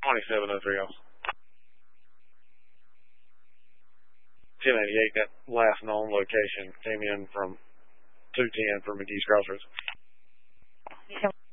2703 also. 1088, that last known location came in from 210 for McGee's Crossroads.